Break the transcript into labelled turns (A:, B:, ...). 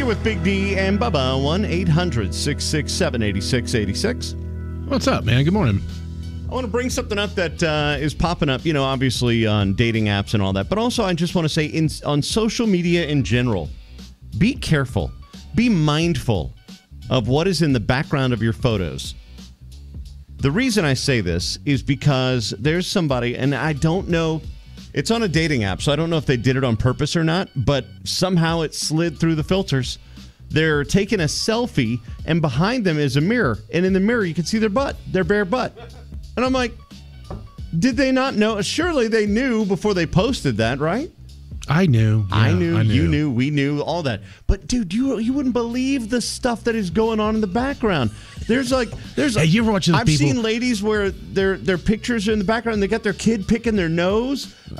A: You're with Big D and Bubba, 1-800-667-8686.
B: What's up, man? Good morning.
A: I want to bring something up that is popping up, obviously on dating apps and all that. But also, I just want to say on social media in general, be careful. Be mindful of what is in the background of your photos. The reason I say this is because there's somebody, and I don't know, it's on a dating app, so I don't know if they did it on purpose or not, but somehow it slid through the filters. They're taking a selfie, and behind them is a mirror. And in the mirror, you can see their butt, their bare butt. And I'm like, did they not know? Surely they knew before they posted that, right?
B: I knew. Yeah,
A: I knew. You knew. We knew. All that. But, dude, you wouldn't believe the stuff that is going on in the background. Hey,
B: you ever watch those
A: I've
B: people?
A: seen ladies where their pictures are in the background and they got their kid picking their nose.